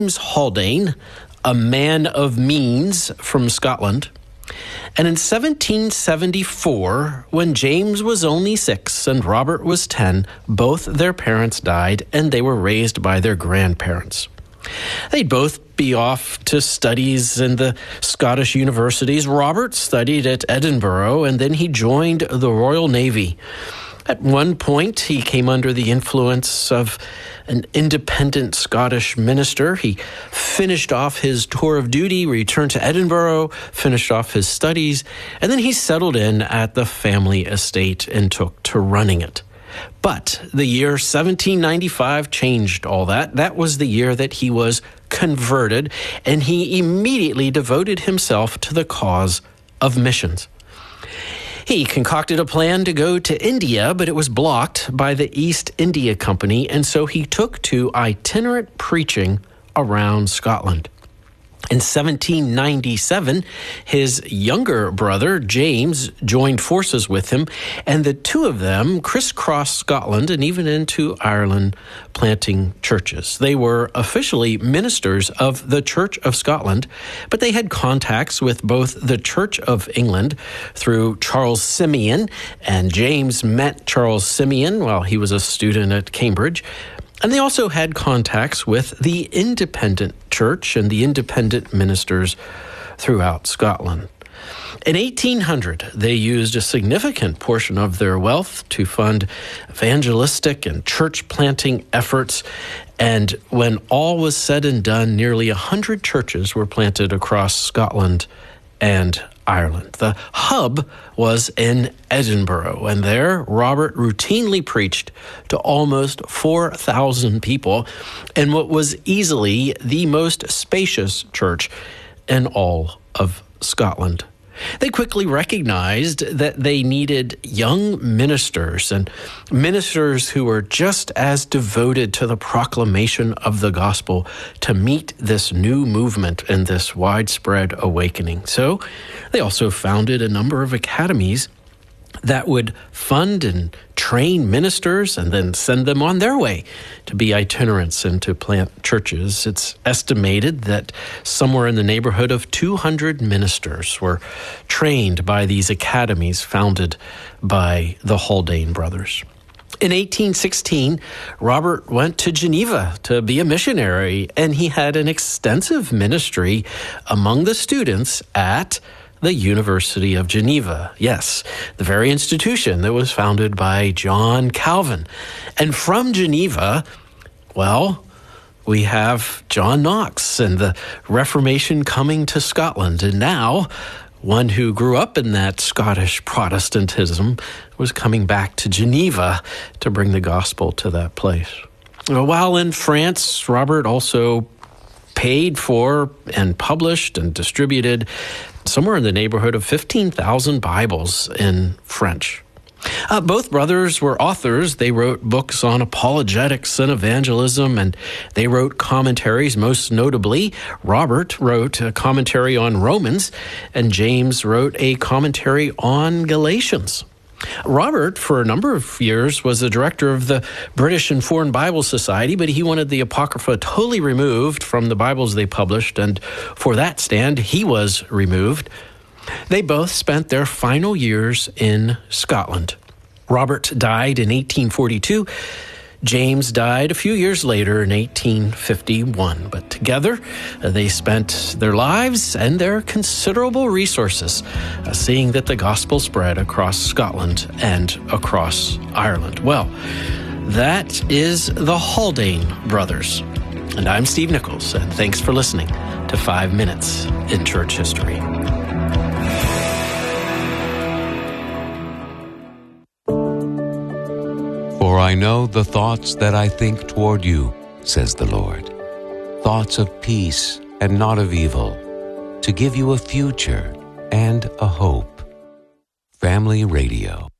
James Haldane, a man of means from Scotland. And in 1774, when James was only 6 and Robert was 10, both their parents died and they were raised by their grandparents. They'd both be off to studies in the Scottish universities. Robert studied at Edinburgh and then he joined the Royal Navy. At one point, he came under the influence of an independent Scottish minister. He finished off his tour of duty, returned to Edinburgh, finished off his studies, and then he settled in at the family estate and took to running it. But the year 1795 changed all that. That was the year that he was converted, and he immediately devoted himself to the cause of missions. He concocted a plan to go to India, but it was blocked by the East India Company, and so he took to itinerant preaching around Scotland. In 1797, his younger brother, James, joined forces with him, and the two of them crisscrossed Scotland and even into Ireland, planting churches. They were officially ministers of the Church of Scotland, but they had contacts with both the Church of England through Charles Simeon, and James met Charles Simeon while he was a student at Cambridge. And they also had contacts with the independent church and the independent ministers throughout Scotland. In 1800, they used a significant portion of their wealth to fund evangelistic and church planting efforts. And when all was said and done, nearly 100 churches were planted across Scotland and Ireland. The hub was in Edinburgh, and there Robert routinely preached to almost 4,000 people in what was easily the most spacious church in all of Scotland. They quickly recognized that they needed young ministers and ministers who were just as devoted to the proclamation of the gospel to meet this new movement and this widespread awakening. So they also founded a number of academies that would fund and train ministers and then send them on their way to be itinerants and to plant churches. It's estimated that somewhere in the neighborhood of 200 ministers were trained by these academies founded by the Haldane brothers. In 1816, Robert went to Geneva to be a missionary, and he had an extensive ministry among the students at the University of Geneva. Yes, the very institution that was founded by John Calvin. And from Geneva, well, we have John Knox and the Reformation coming to Scotland. And now, one who grew up in that Scottish Protestantism was coming back to Geneva to bring the gospel to that place. While in France, Robert also paid for and published and distributed somewhere in the neighborhood of 15,000 Bibles in French. Both brothers were authors. They wrote books on apologetics and evangelism, and they wrote commentaries. Most notably, Robert wrote a commentary on Romans, and James wrote a commentary on Galatians. Robert, for a number of years, was the director of the British and Foreign Bible Society, but he wanted the Apocrypha totally removed from the Bibles they published, and for that stand, he was removed. They both spent their final years in Scotland. Robert died in 1842. James died a few years later in 1851, but together they spent their lives and their considerable resources seeing that the gospel spread across Scotland and across Ireland. Well, that is the Haldane brothers. And I'm Steve Nichols, and thanks for listening to 5 Minutes in Church History. For I know the thoughts that I think toward you, says the Lord, thoughts of peace and not of evil, to give you a future and a hope. Family Radio.